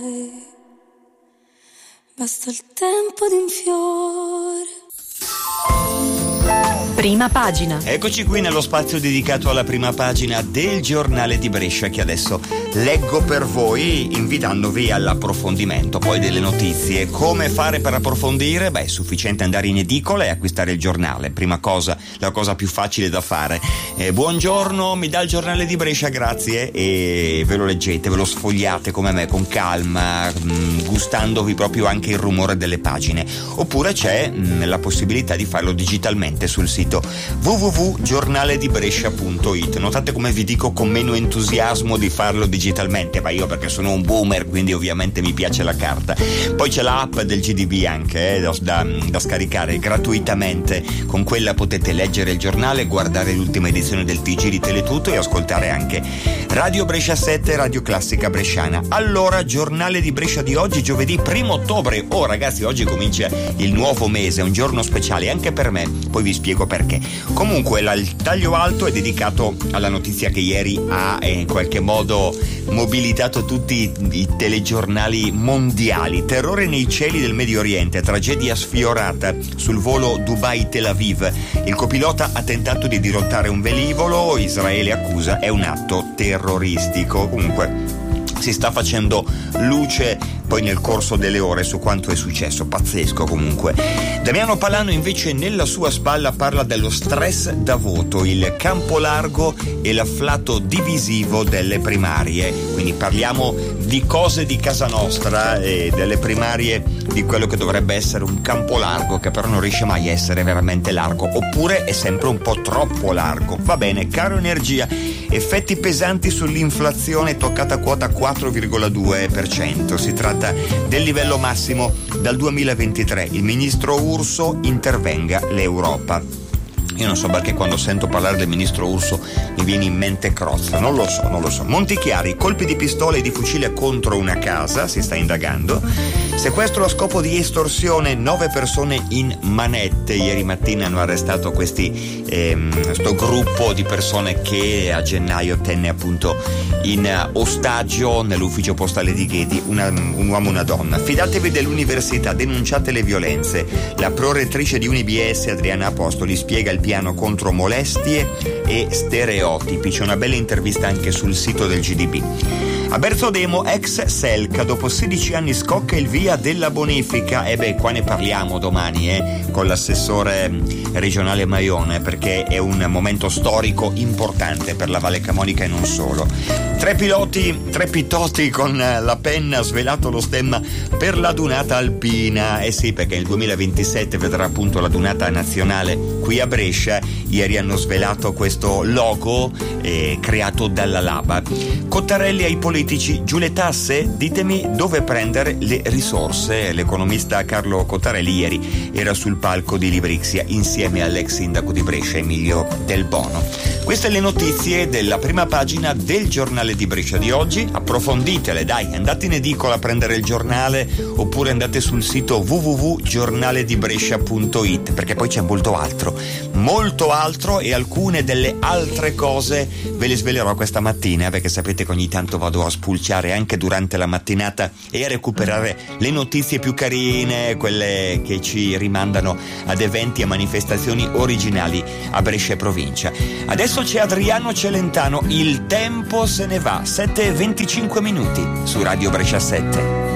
Basta il tempo di un fiore. Prima pagina. Eccoci qui nello spazio dedicato alla prima pagina del giornale di Brescia, che adesso leggo per voi, invitandovi all'approfondimento poi delle notizie. Come fare per approfondire? Beh, è sufficiente andare in edicola e acquistare il giornale. Prima cosa, la cosa più facile da fare. Buongiorno, mi dà il giornale di Brescia, grazie, e ve lo leggete, ve lo sfogliate come me, con calma, gustandovi proprio anche il rumore delle pagine. Oppure c'è la possibilità di farlo digitalmente sul sito www.giornaledibrescia.it. Notate come vi dico con meno entusiasmo di farlo digitalmente, ma io perché sono un boomer, quindi ovviamente mi piace la carta. Poi c'è l'app del GDB anche da scaricare gratuitamente. Con quella potete leggere il giornale, guardare l'ultima edizione del TG di Teletutto e ascoltare anche Radio Brescia 7, Radio Classica Bresciana. Allora, giornale di Brescia di oggi, giovedì 1 ottobre. Oh ragazzi, oggi comincia il nuovo mese, un giorno speciale anche per me, poi vi spiego perché. Comunque il taglio alto è dedicato alla notizia che ieri ha in qualche modo mobilitato tutti i telegiornali mondiali. Terrore nei cieli del Medio Oriente, tragedia sfiorata sul volo Dubai-Tel Aviv. Il copilota ha tentato di dirottare un velivolo, Israele accusa, è un atto terroristico. Comunque si sta facendo luce poi nel corso delle ore su quanto è successo, pazzesco comunque. Damiano Palano invece nella sua spalla parla dello stress da voto, il campo largo e l'afflato divisivo delle primarie, quindi parliamo di cose di casa nostra e delle primarie, di quello che dovrebbe essere un campo largo che però non riesce mai a essere veramente largo, oppure è sempre un po' troppo largo. Va bene, caro energia, effetti pesanti sull'inflazione toccata quota 4,2%, si tratta del livello massimo dal 2023. Il ministro Urso intervenga l'Europa. Io non so perché quando sento parlare del ministro Urso mi viene in mente Crozza, non lo so. Montichiari, colpi di pistola e di fucile contro una casa, si sta indagando. Sequestro a scopo di estorsione, 9 persone in manette. Ieri mattina hanno arrestato questo gruppo di persone che a gennaio tenne appunto in ostaggio nell'ufficio postale di Ghedi un uomo e una donna. Fidatevi dell'università, denunciate le violenze. La prorettrice di UniBS, Adriana Apostoli, spiega il piano contro molestie e stereotipi. C'è una bella intervista anche sul sito del GDB. A Berzodemo, ex Selca, dopo 16 anni scocca il via della bonifica. Qua ne parliamo domani con l'assessore regionale Maione, perché è un momento storico importante per la Valle Camonica e non solo. Tre pitoti con la penna svelato lo stemma per la dunata alpina. Sì, perché nel 2027 vedrà appunto la dunata nazionale qui a Brescia. Ieri hanno svelato questo logo creato dalla Laba. Cottarelli ai politici, giù le tasse? Ditemi dove prendere le risorse. L'economista Carlo Cottarelli ieri era sul palco di Librixia insieme all'ex sindaco di Brescia Emilio Del Bono. Queste le notizie della prima pagina del giornale di Brescia di oggi. Approfonditele, dai, andate in edicola a prendere il giornale oppure andate sul sito www.giornaledibrescia.it, perché poi c'è molto altro e alcune delle altre cose ve le svelerò questa mattina, perché sapete che ogni tanto vado a spulciare anche durante la mattinata e a recuperare le notizie più carine, quelle che ci rimandano ad eventi e manifestazioni originali a Brescia e provincia. Adesso c'è Adriano Celentano, il tempo se ne va, 7:25 su Radio Brescia 7.